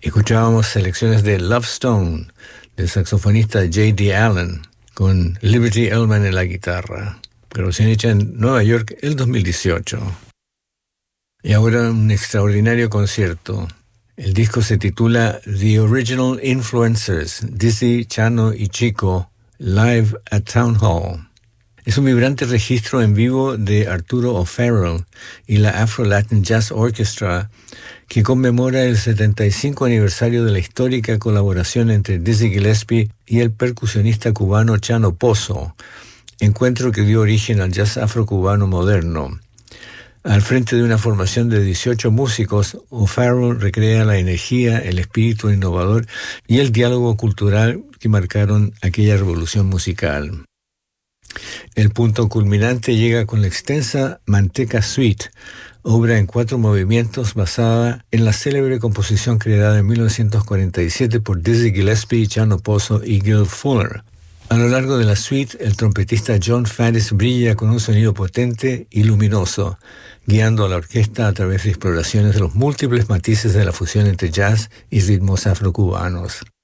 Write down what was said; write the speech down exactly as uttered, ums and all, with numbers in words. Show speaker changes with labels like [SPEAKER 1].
[SPEAKER 1] Escuchábamos selecciones de Love Stone, del saxofonista J D Allen, con Liberty Ellman en la guitarra. Grabación hecha en Nueva York el dos mil dieciocho. Y ahora un extraordinario concierto. El disco se titula The Original Influencers, Dizzy, Chano y Chico, Live at Town Hall. Es un vibrante registro en vivo de Arturo O'Farrell y la Afro-Latin Jazz Orchestra, que conmemora el setenta y cinco aniversario de la histórica colaboración entre Dizzy Gillespie y el percusionista cubano Chano Pozo, encuentro que dio origen al jazz afrocubano moderno. Al frente de una formación de dieciocho músicos, O'Farrell recrea la energía, el espíritu innovador y el diálogo cultural que marcaron aquella revolución musical. El punto culminante llega con la extensa Manteca Suite, obra en cuatro movimientos basada en la célebre composición creada en mil novecientos cuarenta y siete por Dizzy Gillespie, Chano Pozo y Gil Fuller. A lo largo de la suite, el trompetista John Faddis brilla con un sonido potente y luminoso, guiando a la orquesta a través de exploraciones de los múltiples matices de la fusión entre jazz y ritmos afrocubanos.